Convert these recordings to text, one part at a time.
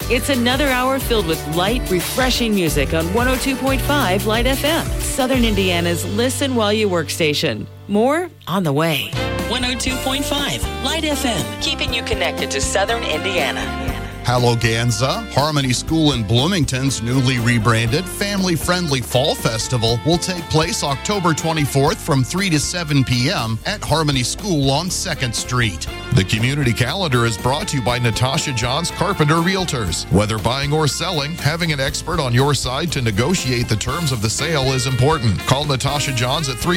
It's another hour filled with light, refreshing music on 102.5 Light FM, Southern Indiana's Listen While You Work station. More on the way. 102.5 Light FM, keeping you connected to Southern Indiana. Haloganza, Harmony School in Bloomington's newly rebranded family-friendly Fall Festival will take place October 24th from 3 to 7 p.m. at Harmony School on 2nd Street. The community calendar is brought to you by Natasha Johns Carpenter Realtors. Whether buying or selling, having an expert on your side to negotiate the terms of the sale is important. Call Natasha Johns at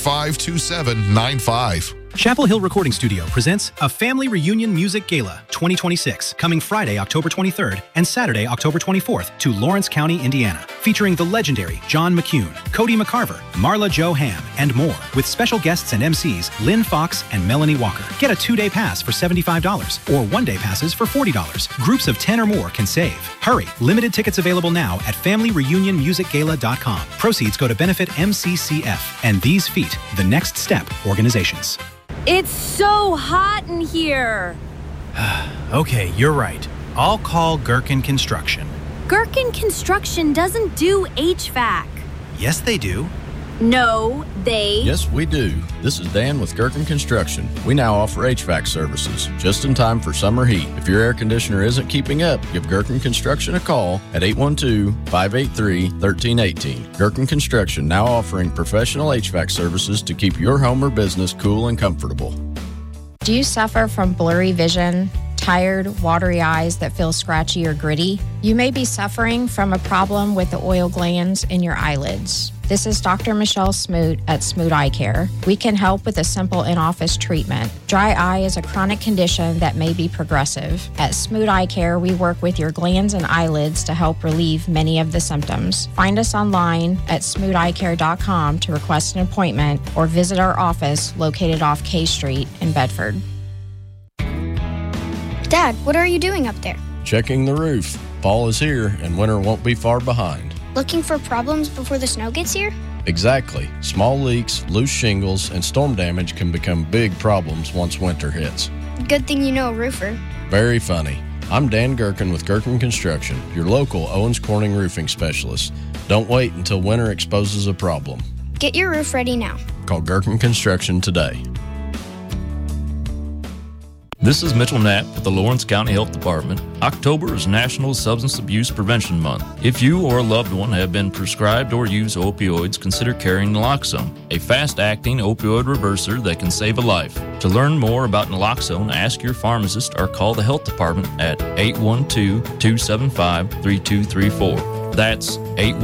345-2795. Chapel Hill Recording Studio presents a Family Reunion Music Gala 2026, coming Friday, October 23rd and Saturday, October 24th to Lawrence County, Indiana, featuring the legendary John McCune, Cody McCarver, Marla Jo Ham, and more, with special guests and MCs Lynn Fox and Melanie Walker. Get a 2-day pass for $75 or 1-day passes for $40. Groups of 10 or more can save. Hurry! Limited tickets available now at FamilyReunionMusicGala.com. Proceeds go to benefit MCCF and These Feet, the Next Step organizations. It's so hot in here. Okay, you're right. I'll call Gherkin Construction. Gherkin Construction doesn't do HVAC. Yes, they do. No, they... Yes, we do. This is Dan with Gherkin Construction. We now offer HVAC services, just in time for summer heat. If your air conditioner isn't keeping up, give Gherkin Construction a call at 812-583-1318. Gherkin Construction now offering professional HVAC services to keep your home or business cool and comfortable. Do you suffer from blurry vision, tired, watery eyes that feel scratchy or gritty? You may be suffering from a problem with the oil glands in your eyelids. This is Dr. Michelle Smoot at Smoot Eye Care. We can help with a simple in-office treatment. Dry eye is a chronic condition that may be progressive. At Smoot Eye Care, we work with your glands and eyelids to help relieve many of the symptoms. Find us online at SmootEyeCare.com to request an appointment or visit our office located off K Street in Bedford. Dad, what are you doing up there? Checking the roof. Fall is here and winter won't be far behind. Looking for problems before the snow gets here? Exactly. Small leaks, loose shingles, and storm damage can become big problems once winter hits. Good thing you know a roofer. Very funny. I'm Dan Gherkin with Gherkin Construction, your local Owens Corning roofing specialist. Don't wait until winter exposes a problem. Get your roof ready now. Call Gherkin Construction today. This is Mitchell Knapp with the Lawrence County Health Department. October is National Substance Abuse Prevention Month. If you or a loved one have been prescribed or use opioids, consider carrying naloxone, a fast-acting opioid reverser that can save a life. To learn more about naloxone, ask your pharmacist or call the health department at 812-275-3234. That's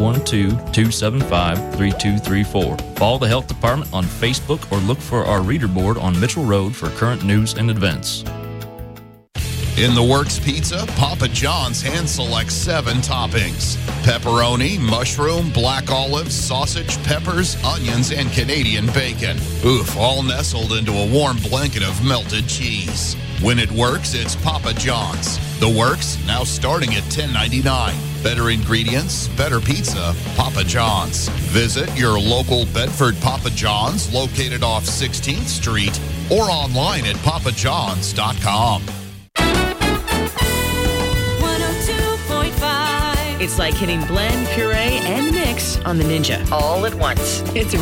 812-275-3234. Follow the health department on Facebook or look for our reader board on Mitchell Road for current news and events. In the Works Pizza, Papa John's hand selects 7 toppings: pepperoni, mushroom, black olives, sausage, peppers, onions, and Canadian bacon. Oof, all nestled into a warm blanket of melted cheese. When it works, it's Papa John's. The Works, now starting at $10.99. Better ingredients, better pizza, Papa John's. Visit your local Bedford Papa John's located off 16th Street or online at papajohns.com. 102.5. It's like hitting blend, puree, and mix on the Ninja all at once. It's